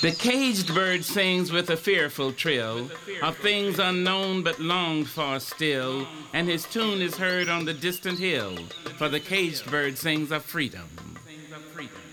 The caged bird sings with a fearful trill of things unknown but longed for still, and his tune is heard on the distant hill, for the caged bird sings of freedom.